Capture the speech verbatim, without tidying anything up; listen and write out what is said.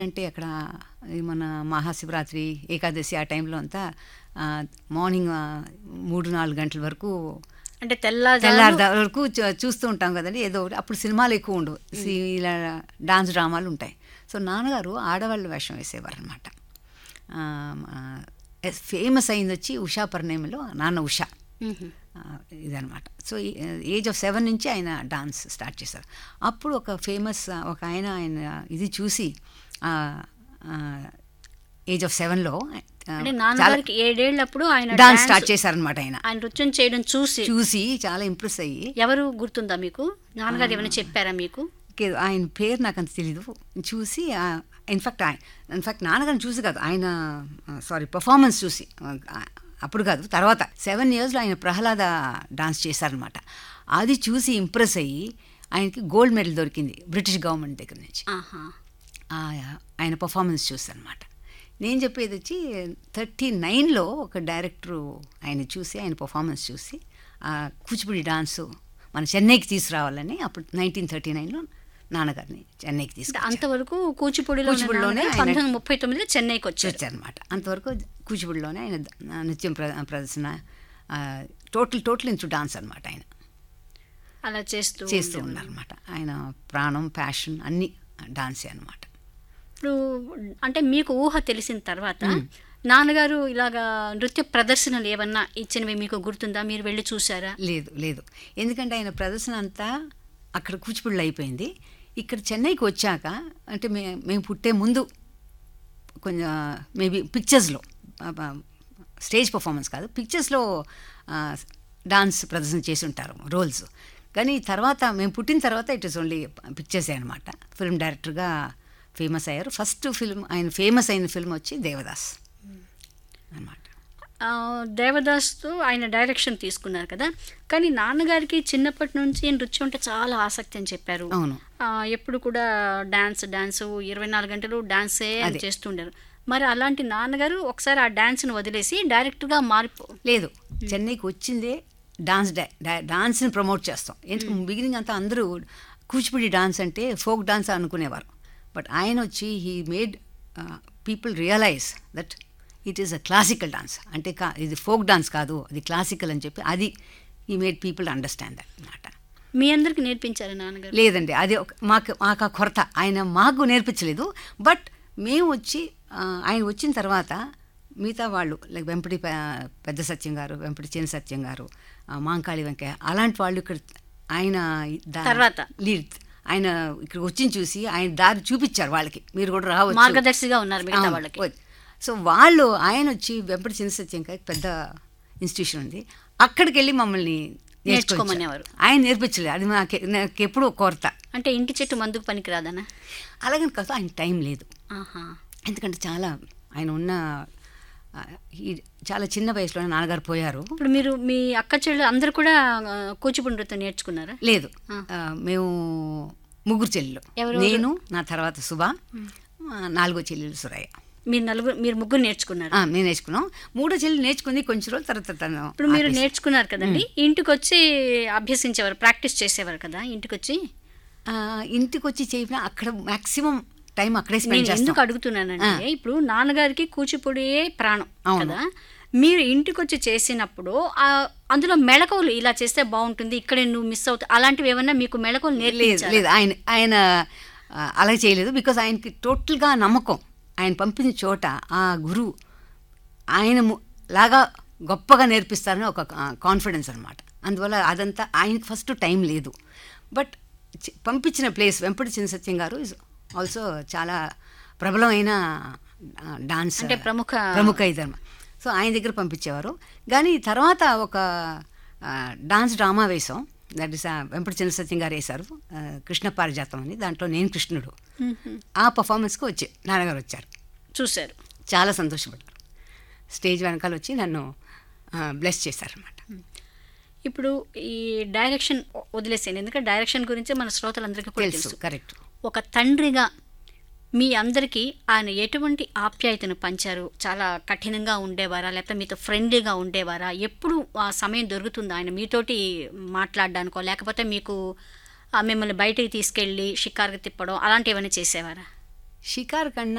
అంటే అక్కడ ఈ మన మహాశివరాత్రి, ఏకాదశి ఆ టైంలో అంతా ఆహ్, మార్నింగ్ ఆహ్, మూడు, నాలుగు గంటల వరకు అంటే తెల్లాజాము తెల్లారిదాకా వరకు చూ చూస్తూ ఉంటాం కదండీ! ఏదో ఒకటి. అప్పుడు సినిమాలు ఎక్కువ ఉండవు. సి ఇలా డాన్స్ డ్రామాలు ఉంటాయి. సో, నాన్నగారు ఆడవాళ్ళ వేషం వేసేవారనమాట. ఆహ్, ఆహ్, ఫేమస్ అయిందొచ్చి ఉషా పరిణయంలో నాన్న ఉషా. హుహు. ఆహ్, ఇదనమాట. సో, ఈ ఏజ్ ఆఫ్ సెవెన్ నుంచి ఆయన డాన్స్ స్టార్ట్ చేశారు. అప్పుడు ఒక ఫేమస్ ఒక ఆయన ఆయన ఇది చూసి ఆహ్, ఆహ్, ఏజ్ ఆఫ్ సెవెన్‌లో ఆహ్, అంటే చాలా నాన్నగారికి ఏడేళ్ళప్పుడు ఆయన డాన్స్ డాన్స్ స్టార్ట్ చేశారనమాట ఆయన. ఆయన నృత్యం చేయడం చూసి చూసి చాలా ఇంప్రెస్ అయ్యి ఎవరు గుర్తుందా మీకు? నాన్నగారు ఏమైనా చెప్పారా మీకు? కే- ఆయన పేరు నాకు అంత తెలీదు. చూసి ఇన్ఫాక్ట్ ఆయన ఇన్ఫాక్ట్ నాన్నగారిని చూసి కాదు, ఆయన సారీ పర్ఫార్మెన్స్ చూసి ఆ, అప్పుడు కాదు, తర్వాత సెవెన్ ఇయర్స్లో ఆయన ప్రహ్లాద డాన్స్ చేశారనమాట. అది చూసి ఇంప్రెస్ అయ్యి ఆయనకి గోల్డ్ మెడల్ దొరికింది బ్రిటిష్ గవర్నమెంట్ దగ్గర నుంచి. ఆహా. ఆ, ఆయన పర్ఫార్మెన్స్ చూసానమాట. నేను చెప్పేది వచ్చి థర్టీ నైన్లో ఒక డైరెక్టరు ఆయన చూసి ఆయన పర్ఫార్మెన్స్ చూసి ఆ కూచిపూడి డాన్సు మన చెన్నైకి తీసుకురావాలని అప్పుడు నైన్టీన్ థర్టీ నైన్లో నాన్నగారిని చెన్నైకి అంటే తీసుకొచ్చారు అంతవరకు కూచిపూడిలో కూచిపూడిలోనే ఆయన- పంతొమ్మిది వందల ముప్పై తొమ్మిదిలో చెన్నైకి వచ్చారు. వచ్చారనమాట. అంతవరకు కూచిపూడిలోనే ఆయన ద- నృత్యం ప్ర ప్రదర్శన టోటల్ టోటల్ ఇంటూ డాన్స్ అనమాట. ఆయన అలా చేస్తూ చేస్తూ ఉండేవారు. ఉన్నారనమాట. ఆయన ప్రాణం ప్యాషన్ అన్నీ డాన్సే అనమాట. ఇప్పుడు అంటే మీకు ఊహ తెలిసిన తర్వాత నాన్నగారు ఇలాగా నృత్య ప్రదర్శనలు ఏమన్నా ఇచ్చినవి మీకు గుర్తుందా? మీరు వెళ్ళి చూసారా? లేదు లేదు ఎందుకంటే ఆయన ప్రదర్శన అంతా అక్కడ కూచిపూడిలో అయిపోయింది. ఇక్కడ చెన్నైకి వచ్చాక అంటే మే మేము పుట్టే ముందు కొంచెం మేబీ పిక్చర్స్లో స్టేజ్ పర్ఫార్మెన్స్ కాదు, పిక్చర్స్లో డాన్స్ ప్రదర్శన చేసి ఉంటారు రోల్స్. కానీ తర్వాత మేము పుట్టిన తర్వాత ఇట్ ఇస్ ఓన్లీ పిక్చర్సే అనమాట. ఫిల్మ్ డైరెక్టర్గా ఫేమస్ అయ్యారు. ఫస్ట్ ఫిల్మ్ ఆయన ఫేమస్ అయిన ఫిల్మ్ వచ్చి దేవదాస్ అనమాట. ఆ, దేవదాస్తో ఆయన డైరెక్షన్ తీసుకున్నారు కదా. కానీ నాన్నగారికి చిన్నప్పటి నుంచి నృత్యం అంటే చాలా ఆసక్తి అని చెప్పారు. అవును. ఆ, ఎప్పుడు కూడా డాన్స్ డాన్స్ ఇరవై నాలుగు గంటలు డాన్సే అని అదే. చేస్తుండారు. మరి అలాంటి నాన్నగారు ఒకసారి ఆ డాన్స్ని వదిలేసి డైరెక్ట్గా మారిపో లేదు, చెన్నైకి వచ్చిందే డాన్స్ డా- డా- డాన్స్ని ప్రమోట్ చేస్తాం. ఎందుకంటే బిగినింగ్ అంతా అందరూ కూచిపూడి డాన్స్ అంటే ఫోక్ డాన్స్ అనుకునేవారు. బట్ ఆయన వచ్చి he made people realise that it is a classical dance. అంటే కా- ఇది ఫోక్ డాన్స్ కాదు, అది క్లాసికల్ అని చెప్పి అది he made people understand that అనమాట. మీ అందరికి నేర్పించారు నాన్నగారు? లేదండి, అది ఒక మాకు మాకు ఆ కొరత. ఆయన మాకు నేర్పించలేదు. బట్ మేము వచ్చి ఆ, ఆయన వచ్చిన తర్వాత మిగతా వాళ్ళు లైక్ వెంపటి పె- పెద్ద సత్యం గారు, వెంపటి చిన్న సత్యం గారు, ఆ, మాంకాళి వెంకయ్య అలాంటి వాళ్ళు ఇక్కడ ఆయన దా- తర్వాత? లీడ్ ఆయన ఇక్కడ వచ్చి చూసి ఆయన దారి చూపించారు వాళ్ళకి, మీరు కూడా రావచ్చు. మార్గదర్శిగా ఉన్నారు మిగతా అవును, వాళ్ళకి. వ- సో వాళ్ళు ఆయన వచ్చి వెంపటి చిన్న సత్యం గారికి పెద్ద ఇన్స్టిట్యూషన్ ఉంది, అక్కడికి వెళ్ళి మమ్మల్ని నేర్చుకోమనేవారు. నేర్చుకోమనేవారు. ఆయన నేర్పించలేదు. అది నాకు నాకు ఎప్పుడూ కొరత. అంటే ఇంటి చెట్టు మందుకు పనికిరాదనా? అలాగని కాదు, ఆయన టైం లేదు. ఆహా. ఎందుకంటే చాలా ఆయన ఉన్న ఆ, ఈ చాలా చిన్న వయసులోనే నాన్నగారు పోయారు. ఇప్పుడు మీరు మీ అక్క చెల్లెలు అందరు కూడా ఆ, కూచిపూడి నృత్యం నేర్చుకున్నారా? లేదు, ఆ. ఆ, మేము ముగ్గురు చెల్లెలు, ఎవరెవరు? నేను, నా తర్వాత సుభ, ఆ, నాలుగో చెల్లెలు సురయ్య. మీరు నలుగురు మీరు ముగ్గురు నేర్చుకున్నారు. ఆ, మేము నేర్చుకున్నాం. మూడో చెల్లి నేర్చుకుంది కొంచెం రోజుల తర్వాత తను ఇప్పుడు మీరు ఆపేసి. నేర్చుకున్నారు కదండి, ఇంటికి వచ్చి అభ్యసించేవారు, ప్రాక్టీస్ చేసేవారు కదా ఇంటికి వచ్చి? ఆ, ఇంటికి వచ్చి చేసిన అక్కడ మాక్సిమం టైం అక్కడే స్పెండ్ నేను ఎందుకు చేస్తాం. అడుగుతున్నానంటే ఇప్పుడు నాన్నగారికి కూచిపూడియే ప్రాణం అవును. కదా. మీరు ఇంటికి వచ్చి చేసినప్పుడు ఆ, అందులో మెళకువలు ఇలా చేస్తే బాగుంటుంది, ఇక్కడ నువ్వు మిస్ అవుతావు, అలాంటివి ఏమన్నా మీకు మెళకువలు లేదు నేర్పించారా? లేదు ఆయన ఆయన ఆ, అలా చేయలేదు. బికాజ్ ఆయనకి టోటల్గా నమ్మకం. ఆయన పంపిన చోట ఆ గురువు ఆయన ము- లాగా గొప్పగా నేర్పిస్తారని ఒక కాన్ఫిడెన్స్ అనమాట. అందువల్ల అదంతా ఆయనకి ఫస్ట్ టైం లేదు. బట్ చి- పంపించిన ప్లేస్ వెంపటి చిన్న సత్యం గారు ఇస్ ఆల్సో చాలా ప్రబలమైన డాన్స్ అంటే ప్రముఖ ప్రముఖ ఇదన్నమాట. సో ఆయన దగ్గర పంపించేవారు. కానీ తర్వాత ఒక డాన్స్ డ్రామా వేసాం, దట్ ఇస్ వెంపటి చిన్న సత్యం గారు వేశారు, ఆ, కృష్ణ పారిజాతం అని. దాంట్లో నేను కృష్ణుడు. మ్మ్. ఆ పర్ఫార్మెన్స్కి వచ్చి నాన్నగారు వచ్చారు. చూశారు. చాలా సంతోషపడ్డారు. స్టేజ్ వెనకాల వచ్చి నన్ను బ్లెస్ చేశారనమాట. ఇప్పుడు ఈ డైరెక్షన్ వదిలేసాను, ఎందుకంటే డైరెక్షన్ గురించి మన శ్రోతలందరికీ కూడా తెలుసు, తెలుసు. కరెక్ట్. ఒక తండ్రిగా మీ అందరికీ ఆయన ఎటువంటి ఆప్యాయతను పంచారు? చాలా కఠినంగా ఉండేవారా, లేకపోతే మీతో ఫ్రెండ్లీగా ఉండేవారా? ఎప్పుడు ఆ సమయం దొరుకుతుందా ఆయన మీతోటి మాట్లాడడానికో, లేకపోతే మీకు ఆ, మిమ్మల్ని బయటికి తీసుకెళ్ళి షికారుగా తిప్పడం అలాంటివి ఏమైనా చేసేవారా? షికార్ కన్నా